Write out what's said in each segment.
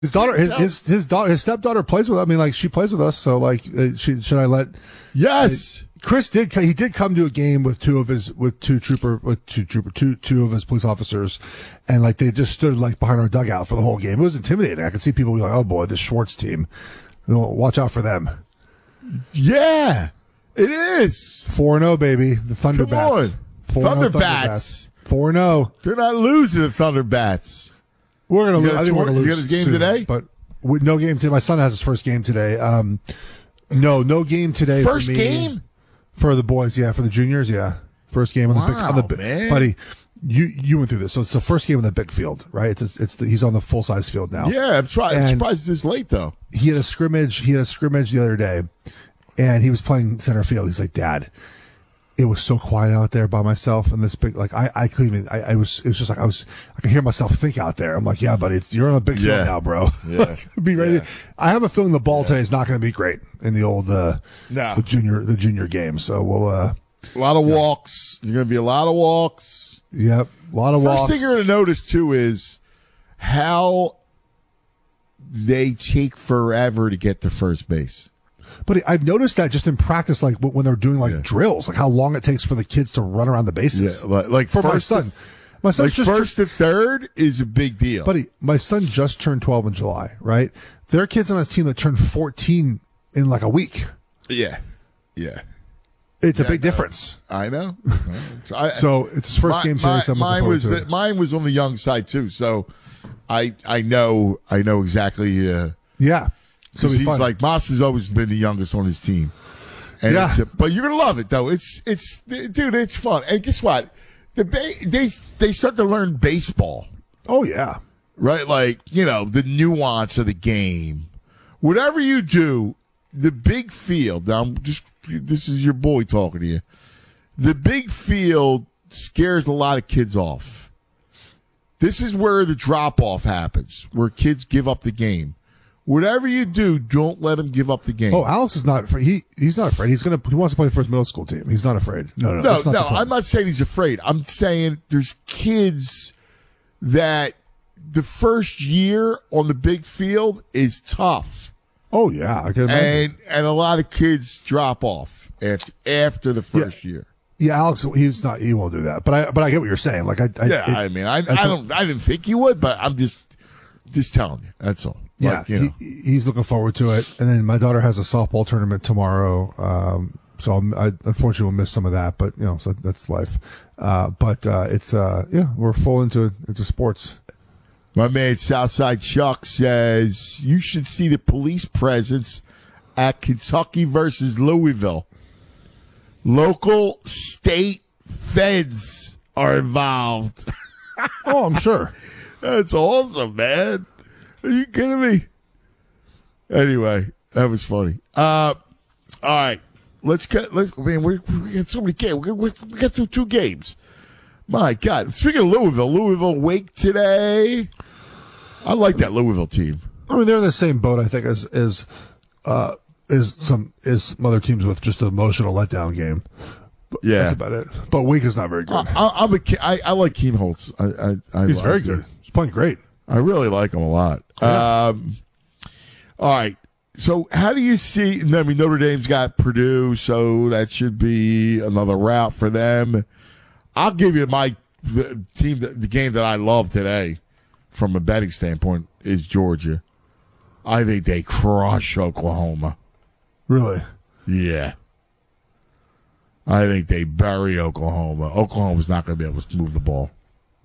His daughter, his daughter, his stepdaughter plays with. I mean, like she plays with us. So, like, should I let? Yes. Chris did. He did come to a game with two of his police officers, and like they just stood like behind our dugout for the whole game. It was intimidating. I could see people be like, "Oh boy, this Schwartz team. Watch out for them." Yeah, it is 4-0, baby. The Thunderbats. 4-0 Thunderbats. 4-0. They're not losing the Thunderbats. We're gonna lose. I think we're gonna lose. You got his game soon, today, but with no game today. My son has his first game today. No game today. First for me. game for the boys. Yeah, for the juniors. Yeah, first game on the big. Man. Buddy. You went through this, so it's the first game on the big field, right? He's on the full size field now. Yeah, I'm surprised it's this late though. He had a scrimmage the other day, and he was playing center field. He's like, "Dad, it was so quiet out there by myself in this big I couldn't even. It was just like I could hear myself think out there. I'm like, yeah, buddy, you're on a big field now, bro. Yeah, be ready. Yeah. I have a feeling the ball today is not going to be great in the old the junior game. So we'll a lot of walks. There's going to be a lot of walks. Yep, a lot of walks. First thing you're going to notice too is how they take forever to get to first base. But I've noticed that just in practice, like when they're doing drills, like how long it takes for the kids to run around the bases. Yeah, like for my son. My son's just first to third is a big deal. Buddy, my son just turned 12 in July, right? There are kids on his team that turned 14 in like a week. Yeah. It's a big difference. I know. So it's his first game today. So mine was on the young side too. So I know exactly. Yeah. So he's like Moss has always been the youngest on his team. And but you're gonna love it though. It's dude, it's fun. And guess what? They start to learn baseball. Oh yeah. Right? Like, the nuance of the game. Whatever you do, the big field. Now this is your boy talking to you. The big field scares a lot of kids off. This is where the drop off happens, where kids give up the game. Whatever you do, don't let him give up the game. Oh, Alex is not afraid. He's not afraid. He wants to play for his middle school team. He's not afraid. No. I'm not saying he's afraid. I'm saying there's kids that the first year on the big field is tough. Oh yeah, I can imagine. And a lot of kids drop off after the first year. Yeah, Alex, he won't do that. But I get what you're saying. Like I didn't think he would, but I'm just telling you. That's all. Yeah, he's looking forward to it. And then my daughter has a softball tournament tomorrow, so I unfortunately will miss some of that. But so that's life. But it's we're full into sports. My man Southside Chuck says you should see the police presence at Kentucky versus Louisville. Local state feds are involved. Oh, I'm sure. That's awesome, man. Are you kidding me? Anyway, that was funny. All right. We got so many games. We got through 2 games. My God. Speaking of Louisville Wake today. I like that Louisville team. I mean, they're in the same boat, I think, as some other teams with just an emotional letdown game. Yeah, that's about it. But Wake is not very good. I like Keem Holtz. He's very good. He's playing great. I really like him a lot. Yeah. All right. So how do you see? I mean, Notre Dame's got Purdue, so that should be another route for them. I'll give you the team. The game that I love today, from a betting standpoint, is Georgia. I think they crush Oklahoma. Really? Yeah. I think they bury Oklahoma. Oklahoma's not going to be able to move the ball.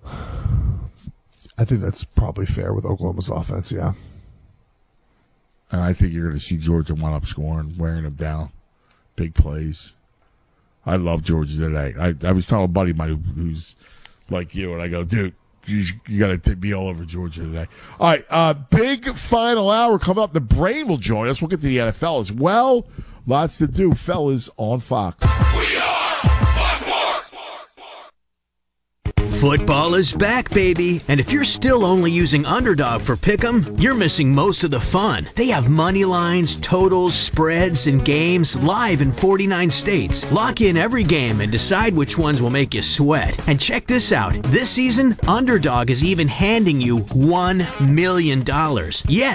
I think that's probably fair with Oklahoma's offense, yeah. And I think you're going to see Georgia wind up scoring, wearing them down. Big plays. I love Georgia today. I was telling a buddy of mine who's like you, and I go, dude, you got to take me all over Georgia today. All right, big final hour coming up. The Brain will join us. We'll get to the NFL as well. Lots to do, fellas, on Fox. We are Fox Sports. Football is back, baby. And if you're still only using Underdog for Pick'em, you're missing most of the fun. They have money lines, totals, spreads, and games live in 49 states. Lock in every game and decide which ones will make you sweat. And check this out. This season, Underdog is even handing you $1 million. Yes,